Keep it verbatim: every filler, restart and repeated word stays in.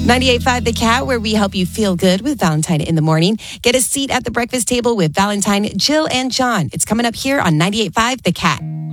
ninety-eight point five The Cat, where we help you feel good with Valentine in the morning. Get a seat at the breakfast table with Valentine, Jill, and John. It's coming up here on ninety-eight point five The Cat.